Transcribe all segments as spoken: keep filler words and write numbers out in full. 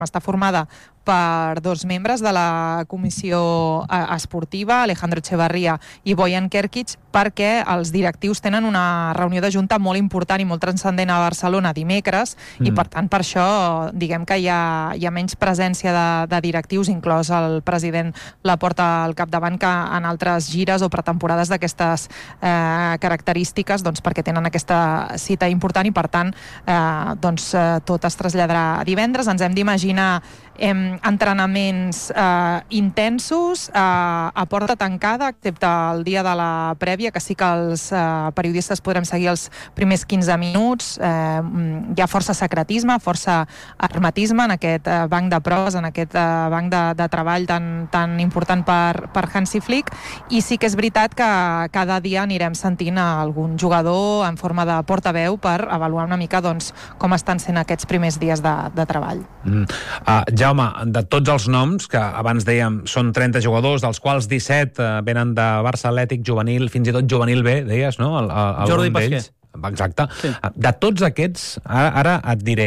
està formada per dos membres de la comissió esportiva, Alejandro Echevarría i Bojan Kerkic, perquè els directius tenen una reunió de junta molt important i molt transcendent a Barcelona dimecres, mm. i per tant per això diguem que hi ha, hi ha menys presència de, de directius, inclòs el president Laporta al capdavant, que en altres gires o pretemporades d'aquestes eh, característiques, doncs perquè tenen aquesta cita important i per tant eh, doncs, eh, tot es traslladarà divendres. Ens hem d'imaginar eh, entrenaments eh, intensos eh, a porta tancada, excepte el dia de la prèvia, que sí que els eh, periodistes podrem seguir els primers quinze minuts. Eh, hi ha força secretisme, força hermetisme en aquest eh, banc de proves, en aquest eh, banc de, de treball tan, tan important per, per Hansi Flick, i sí que és veritat que cada dia anirem sentint algun jugador en forma de portaveu per avaluar una mica doncs, com estan sent aquests primers dies de, de treball. Mm. Uh, Jaume, de tots els noms, que abans dèiem són trenta jugadors, dels quals disset uh, venen de Barça Atlètic, juvenil, fins i tot juvenil B, deies, no? El, el, Jordi Pasquer. Exacte. Sí. De tots aquests, ara, ara et diré...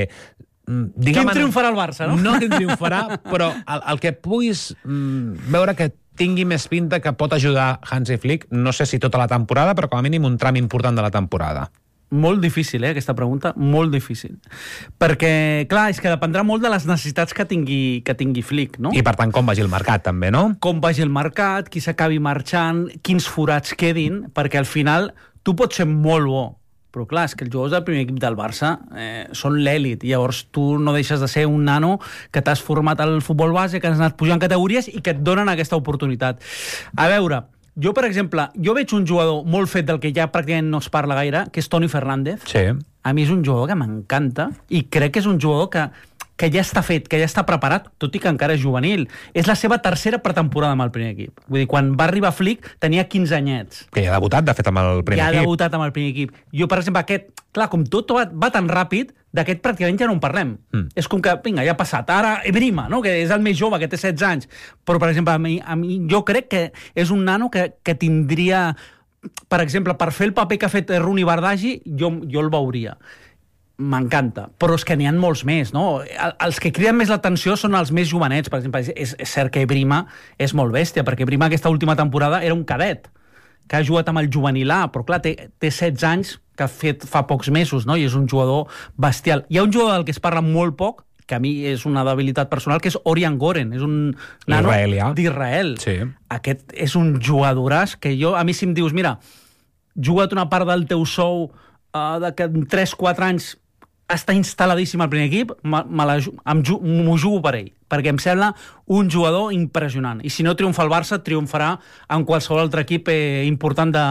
Quin triomfarà el Barça, no? No quin triomfarà, però el, el que puguis mm, veure que tingui més pinta que pot ajudar Hansi Flick, no sé si tota la temporada, però com a mínim un tram important de la temporada. Molt difícil, eh, aquesta pregunta, molt difícil. Perquè, clar, és que dependrà molt de les necessitats que tingui, que tingui Flick, no? I, per tant, com vagi el mercat, també, no? Com vagi el mercat, qui s'acabi marxant, quins forats quedin, perquè al final tu pots ser molt bo, però clar, és que els jugadors del primer equip del Barça eh, són l'èlit, i llavors tu no deixes de ser un nano que t'has format al futbol base, que has anat pujant categories i que et donen aquesta oportunitat. A veure, jo, per exemple, jo veig un jugador molt fet del que ja pràcticament no es parla gaire, que és Toni Fernández. Sí. A mi és un jugador que m'encanta i crec que és un jugador que, que ja està fet, que ja està preparat, tot i que encara és juvenil. És la seva tercera pretemporada amb el primer equip. Vull dir, quan va arribar Flick tenia quinze anyets. Que ja ha debutat, de fet, amb el primer ja equip. Ja ha debutat amb el primer equip. Jo, per exemple, aquest, clar, com tot va, va tan ràpid, d'aquest pràcticament ja no en parlem. Mm. És com que, vinga, ja ha passat. Ara, Ebrima, no?, que és el més jove, que té setze anys. Però, per exemple, a mi, a mi jo crec que és un nano que, que tindria... Per exemple, per fer el paper que ha fet Rooney Bardghji, jo, jo el veuria. M'encanta. Però és que n'hi ha molts més, no? Els que criden més l'atenció són els més jovenets. Per exemple, és, és cert que Ebrima és molt bèstia, perquè Ebrima aquesta última temporada era un cadet, que ha jugat amb el juvenil A, però clar, té, té setze anys, que ha fet fa pocs mesos, no? I és un jugador bestial. Hi ha un jugador del que es parla molt poc, que a mi és una debilitat personal, que és Orion Goren, és un nano d'Israel. Sí. Aquest és un jugadoràs que jo, a mi si em dius, mira, juga't una part del teu sou uh, de que en tres quatre anys està instal·ladíssim al primer equip, m'ho jugo per ell, perquè em sembla un jugador impressionant. I si no triomfa el Barça, triomfarà en qualsevol altre equip eh, important de...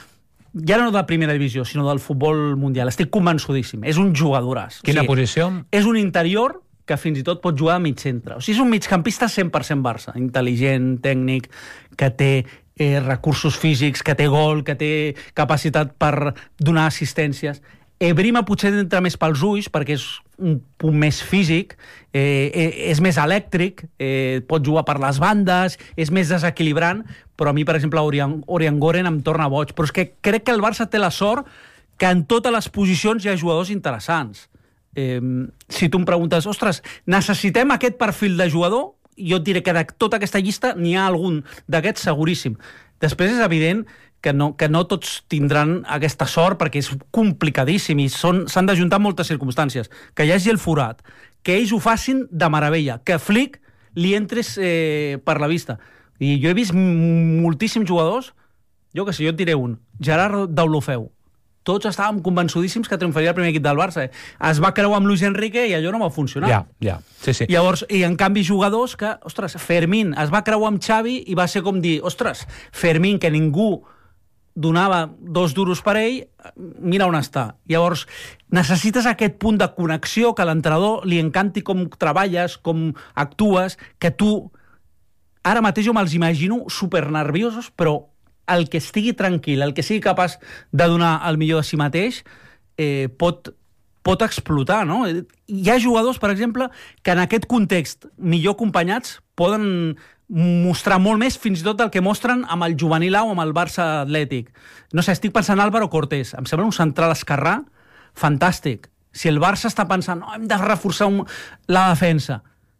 ja no de primera divisió, sinó del futbol mundial. Estic convençudíssim. És un jugadoràs. Quina o sigui, posició? És un interior que fins i tot pot jugar a mig centre. O sigui, és un migcampista cent per cent Barça. Intel·ligent, tècnic, que té eh, recursos físics, que té gol, que té capacitat per donar assistències. Ebrima potser entra més pels ulls perquè és un punt més físic, eh, és més elèctric, eh, pot jugar per les bandes, és més desequilibrant, però a mi, per exemple, Orion, Orion Goren em torna boig. Però és que crec que el Barça té la sort que en totes les posicions hi ha jugadors interessants. Eh, si tu em preguntes, ostres, necessitem aquest perfil de jugador? Jo et diré que de tota aquesta llista n'hi ha algun d'aquests seguríssim. Després és evident que no, que no tots tindran aquesta sort perquè és complicadíssim i s'han d'ajuntar moltes circumstàncies. Que hi hagi el forat, que ells ho facin de meravella, que Flick li entres eh, per la vista. I jo he vist moltíssims jugadors, jo que sé, jo et diré un, Gerard Deulofeu. Tots estàvem convençudíssims que triomfaria el primer equip del Barça. Es va creuar amb Luis Enrique i allò no va funcionar. Ja, ja, sí, sí. Llavors, i en canvi jugadors que, ostres, Fermín es va creuar amb Xavi i va ser com dir, ostres, Fermín, que ningú donava dos duros per ell, mira on està. Llavors, necessites aquest punt de connexió, que a l'entrenador li encanti com treballes, com actues, que tu... Ara mateix jo me'ls imagino supernerviosos, però el que estigui tranquil, el que sigui capaç de donar el millor de si mateix, eh, pot, pot explotar, no? Hi ha jugadors, per exemple, que en aquest context millor acompanyats poden mostrar molt més fins i tot del que mostren amb el juvenil A o amb el Barça Atlètic. No sé, estic pensant en Álvaro Cortés. Em sembla un central esquerrà fantàstic. Si el Barça està pensant, oh, hem de reforçar un... la defensa,